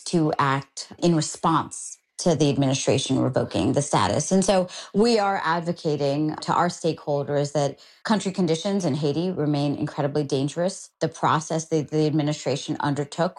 to act in response to the administration revoking the status. And so we are advocating to our stakeholders that country conditions in Haiti remain incredibly dangerous. The process that the administration undertook